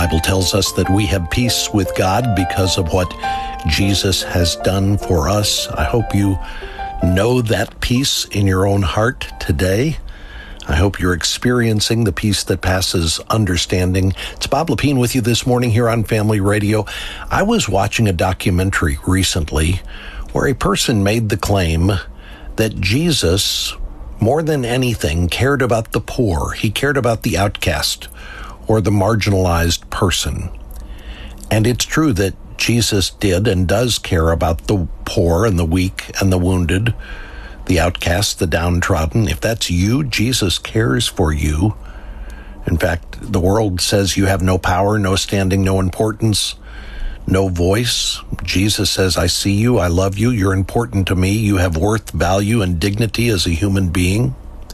Bible tells us that we have peace with God because of what Jesus has done for us. I hope you know that peace in your own heart today. I hope you're experiencing the peace that passes understanding. It's Bob Lepine with you this morning here on Family Radio. I was watching a documentary recently where a person made the claim that Jesus, more than anything, cared about the poor. He cared about the outcast or the marginalized person. And it's true that Jesus did and does care about the poor and the weak and the wounded, the outcast, the downtrodden. If that's you, Jesus cares for you. In fact, the world says you have no power, no standing, no importance, no voice. Jesus says, I see you, I love you, you're important to me, you have worth, value, and dignity as a human being.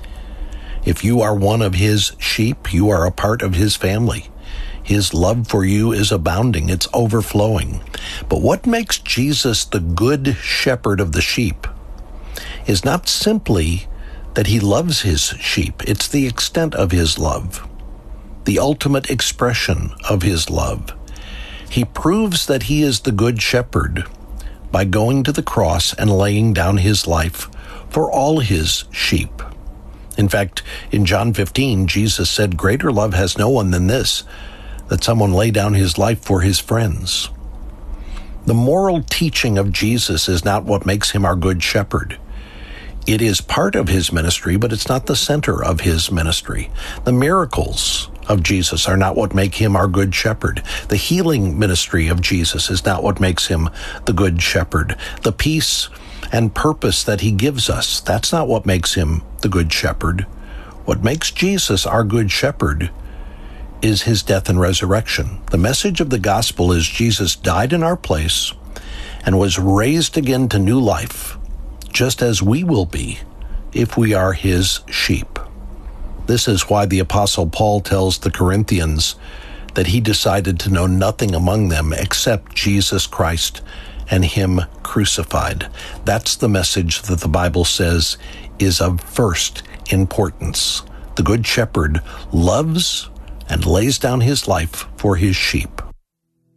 If you are one of his sheep, you are a part of his family. His love for you is abounding, it's overflowing. But what makes Jesus the good shepherd of the sheep is not simply that he loves his sheep, it's the extent of his love, the ultimate expression of his love. He proves that he is the good shepherd by going to the cross and laying down his life for all his sheep. In fact, in John 15, Jesus said, "Greater love has no one than this, that someone lay down his life for his friends." The moral teaching of Jesus is not what makes him our good shepherd. It is part of his ministry, but it's not the center of his ministry. The miracles of Jesus are not what make him our good shepherd. The healing ministry of Jesus is not what makes him the good shepherd. The peace and purpose that he gives us, that's not what makes him the good shepherd. What makes Jesus our good shepherd is his death and resurrection. The message of the gospel is Jesus died in our place and was raised again to new life, just as we will be if we are his sheep. This is why the Apostle Paul tells the Corinthians that he decided to know nothing among them except Jesus Christ and him crucified. That's the message that the Bible says is of first importance. The Good Shepherd loves and lays down his life for his sheep.